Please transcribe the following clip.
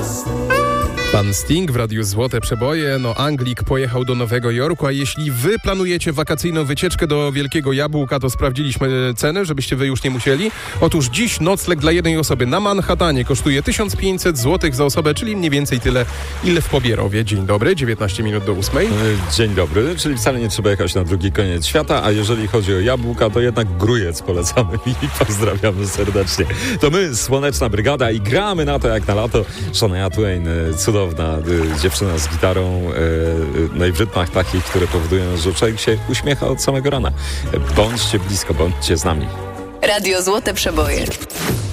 Pan Sting w Radiu Złote Przeboje. Anglik pojechał do Nowego Jorku, a jeśli wy planujecie wakacyjną wycieczkę do Wielkiego Jabłka, to sprawdziliśmy ceny, żebyście wy już nie musieli. Otóż dziś nocleg dla jednej osoby na Manhattanie kosztuje 1500 zł za osobę, czyli mniej więcej tyle, ile w Pobierowie. Dzień dobry, 19 minut do 8. Dzień dobry, czyli wcale nie trzeba jechać na drugi koniec świata, a jeżeli chodzi o jabłka, to jednak Grójec polecamy i pozdrawiamy serdecznie. To my, Słoneczna Brygada, i gramy na to jak na lato. Shania Twain, cudowna dziewczyna z gitarą, no i w rytmach takich, które powodują, że człowiek się uśmiecha od samego rana. Bądźcie blisko, bądźcie z nami. Radio Złote Przeboje.